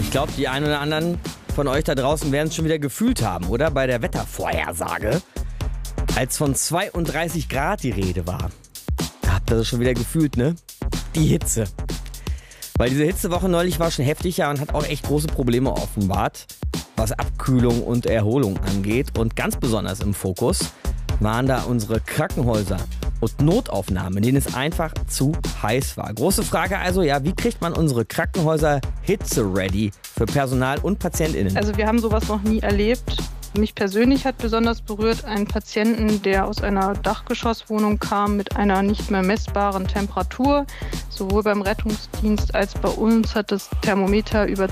Ich glaube, die einen oder anderen von euch da draußen werden es schon wieder gefühlt haben, oder? Bei der Wettervorhersage, als von 32 Grad die Rede war. Da habt ihr das schon wieder gefühlt, ne? Die Hitze. Weil diese Hitzewoche neulich war schon heftig, ja, und hat auch echt große Probleme offenbart, was Abkühlung und Erholung angeht. Und ganz besonders im Fokus waren da unsere Krankenhäuser und Notaufnahmen, in denen es einfach zu heiß war. Große Frage also, ja, wie kriegt man unsere Krankenhäuser hitze-ready für Personal und PatientInnen? Also wir haben sowas noch nie erlebt. Mich persönlich hat besonders berührt einen Patienten, der aus einer Dachgeschosswohnung kam mit einer nicht mehr messbaren Temperatur. Sowohl beim Rettungsdienst als bei uns hat das Thermometer über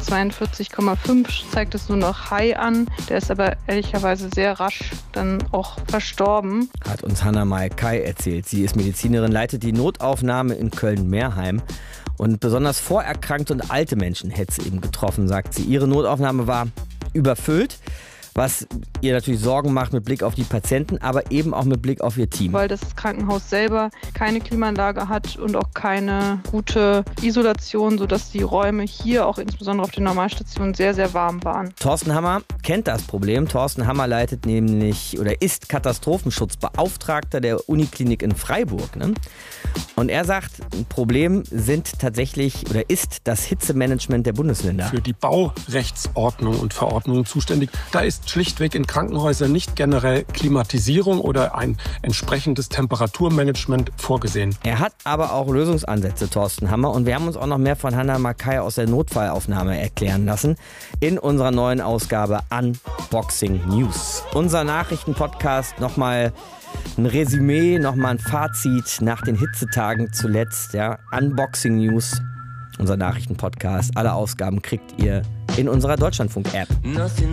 42,5, zeigt es nur noch High an. Der ist aber ehrlicherweise sehr rasch dann auch verstorben. Hat uns Hannah Mai-Kai erzählt. Sie ist Medizinerin, leitet die Notaufnahme in Köln-Meerheim. Und besonders vorerkrankte und alte Menschen hätte es eben getroffen, sagt sie. Ihre Notaufnahme war überfüllt, was ihr natürlich Sorgen macht mit Blick auf die Patienten, aber eben auch mit Blick auf ihr Team. Weil das Krankenhaus selber keine Klimaanlage hat und auch keine gute Isolation, sodass die Räume hier auch insbesondere auf den Normalstationen sehr, sehr warm waren. Thorsten Hammer kennt das Problem. Thorsten Hammer leitet nämlich oder ist Katastrophenschutzbeauftragter der Uniklinik in Freiburg. Ne? Und er sagt, ein Problem sind tatsächlich oder ist das Hitzemanagement der Bundesländer. Für die Baurechtsordnung und Verordnungen zuständig. Da ist schlichtweg in Krankenhäusern nicht generell Klimatisierung oder ein entsprechendes Temperaturmanagement vorgesehen. Er hat aber auch Lösungsansätze, Thorsten Hammer. Und wir haben uns auch noch mehr von Hannah Mai-Kai aus der Notfallaufnahme erklären lassen in unserer neuen Ausgabe Unboxing News. Unser Nachrichtenpodcast, nochmal ein Resümee, nochmal ein Fazit nach den Hitzetagen zuletzt. Ja. Unboxing News, unser Nachrichtenpodcast. Alle Ausgaben kriegt ihr in unserer Deutschlandfunk-App.